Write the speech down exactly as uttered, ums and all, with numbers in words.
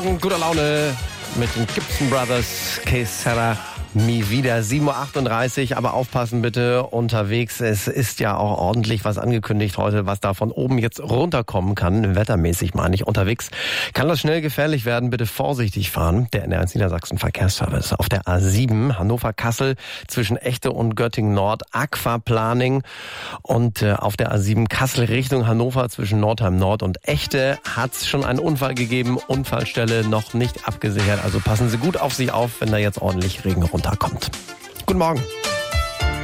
Guter Laune mit den Gibson Brothers, Que Sera Mi Vida, sieben Uhr achtunddreißig, aber aufpassen bitte unterwegs. Es ist ja auch ordentlich was angekündigt heute, was da von oben jetzt runterkommen kann, wettermäßig meine ich. Unterwegs kann das schnell gefährlich werden, bitte vorsichtig fahren. Der N R eins Niedersachsen Verkehrsservice auf der A sieben, Hannover-Kassel zwischen Echte und Göttingen-Nord, Aquaplaning. Und äh, auf der A sieben Kassel Richtung Hannover zwischen Nordheim-Nord und Echte hat es schon einen Unfall gegeben. Unfallstelle noch nicht abgesichert, also passen Sie gut auf sich auf, wenn da jetzt ordentlich Regen runterkommt. Guten Morgen.